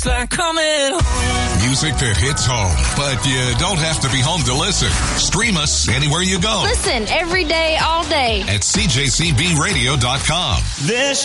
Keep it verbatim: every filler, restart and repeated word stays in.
Coming home. Music that hits home, but you don't have to be home to listen. Stream us anywhere you go. Listen every day, all day at C J C B radio dot com. This